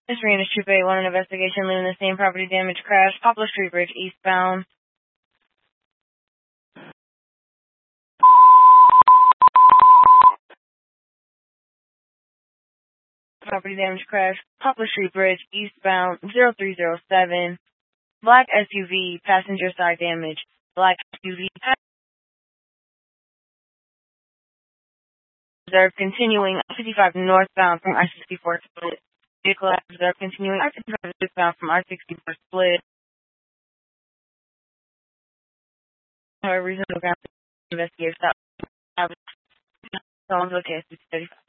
This Marina Troop 81, an investigation leading the same property damage crash, Poplar Street Bridge eastbound. Property damage crash, Poplar Street Bridge eastbound, 0307. Black SUV, passenger side damage. Black SUV, observed continuing I-55 northbound from I-64 split. Vehicle observed continuing I-55 northbound from I-64 split. However, reasonable ground investigation. Someone's located at 35.